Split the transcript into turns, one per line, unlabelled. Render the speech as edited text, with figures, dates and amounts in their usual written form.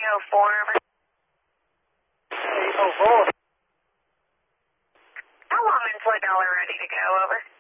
form.
804.
How long is $1 ready to go, over?